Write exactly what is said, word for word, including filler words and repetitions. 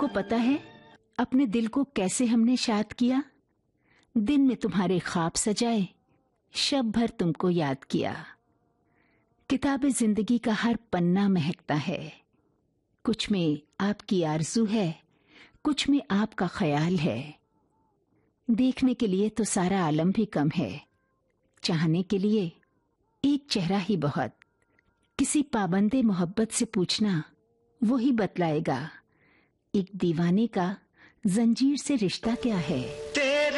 पता है अपने दिल को कैसे हमने शाद किया? दिन में तुम्हारे ख्वाब सजाए, शब भर तुमको याद किया। किताबे जिंदगी का हर पन्ना महकता है, कुछ में आपकी आरज़ू है, कुछ में आपका ख्याल है। देखने के लिए तो सारा आलम भी कम है, चाहने के लिए एक चेहरा ही बहुत। किसी पाबंदे मोहब्बत से पूछना, वो ही बतलाएगा एक दीवाने का जंजीर से रिश्ता क्या है।